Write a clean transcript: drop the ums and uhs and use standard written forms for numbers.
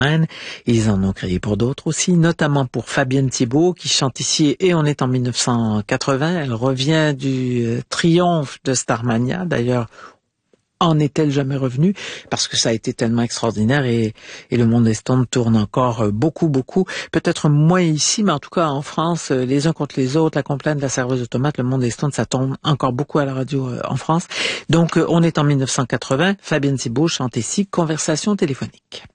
Ils en ont créé pour d'autres aussi, notamment pour Fabienne Thibault qui chante ici et on est en 1980. Elle revient du triomphe de Starmania. D'ailleurs, en est-elle jamais revenue? Parce que ça a été tellement extraordinaire et le monde des Stones tourne encore beaucoup. Peut-être moins ici, mais en tout cas en France, les uns contre les autres, la complainte de la serveuse automate, le monde des Stones, ça tombe encore beaucoup à la radio en France. Donc, on est en 1980. Fabienne Thibault chante ici, Conversation téléphonique.